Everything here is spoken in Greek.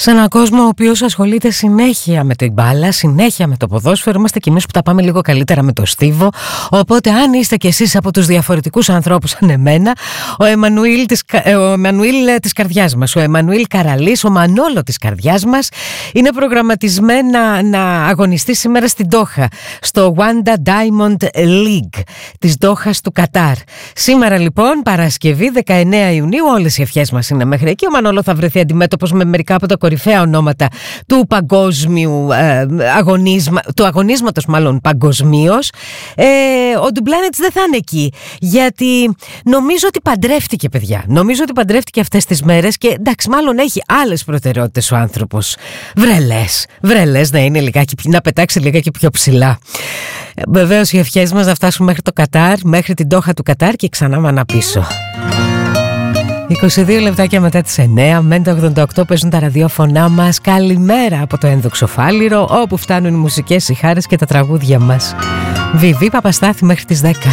Σε έναν κόσμο ο οποίος ασχολείται συνέχεια με την μπάλα, συνέχεια με το ποδόσφαιρο, είμαστε κι εμείς που τα πάμε λίγο καλύτερα με το στίβο. Οπότε, αν είστε κι εσείς από τους διαφορετικούς ανθρώπους σαν εμένα, ο Εμμανουήλ της καρδιάς μας, ο Εμμανουήλ Καραλής, ο Μανόλο της καρδιάς μας, είναι προγραμματισμένα να αγωνιστεί σήμερα στην Ντόχα, στο Wanda Diamond League της Ντόχας του Κατάρ. Σήμερα λοιπόν, Παρασκευή 19 Ιουνίου, όλες οι ευχές μας είναι μέχρι εκεί. Ο Μανόλο θα βρεθεί αντιμέτωπος με μερικά από τα κορυφαία ονόματα του παγκόσμιου του αγωνίσματος μάλλον παγκοσμίως. Ο Ντουμπλάνετς δεν θα είναι εκεί, γιατί νομίζω ότι παντρεύτηκε, παιδιά. Νομίζω ότι παντρεύτηκε αυτές τις μέρες και εντάξει, μάλλον έχει άλλες προτεραιότητες ο άνθρωπος. Βρελές να είναι λιγάκι, να πετάξει λιγάκι πιο ψηλά. Βεβαίως οι ευχές μας να φτάσουν μέχρι το Κατάρ, μέχρι την Ντόχα του Κατάρ και ξανά μάνα πίσω. 22 λεπτάκια μετά τις 9, μέντα 88 παίζουν τα ραδιόφωνά μας. Καλημέρα από το ένδοξο Φάληρο, όπου φτάνουν οι μουσικές, οι χάρες και τα τραγούδια μας. Βιβί Παπαστάθη μέχρι τις 10.